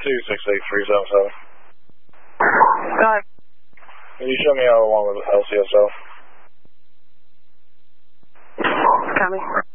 68377. Go ahead. Can you show me how the one with LCSO? Copy.